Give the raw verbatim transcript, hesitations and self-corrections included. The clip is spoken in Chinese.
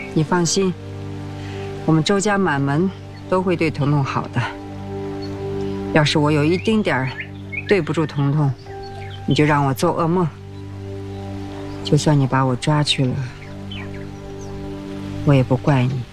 你放心，我们周家满门都会对彤彤好的。要是我有一丁点儿对不住彤彤，你就让我做噩梦。就算你把我抓去了，我也不怪你。